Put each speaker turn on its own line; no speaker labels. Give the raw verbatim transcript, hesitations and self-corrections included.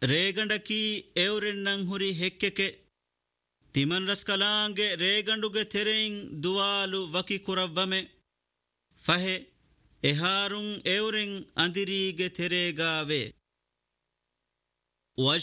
ರೇಗಂಡಕಿ ಎವರೆನ್ನಂ ಹುರಿ ಹೆಕ್ಕೆಕೆ ತಿಮನ್ ರಸ್ಕಲಾಂಗೆ ರೇಗಂಡುಗೆ ತೆರೆಯಿಂ ದುವಾಲು ವಕಿ ಕುರವ್ವಮೆ ಫಹೆ ಎಹಾರುಂ ಎವರೆಂ ಅಂದಿರಿಗೆ ತೆರೆಗಾವೆ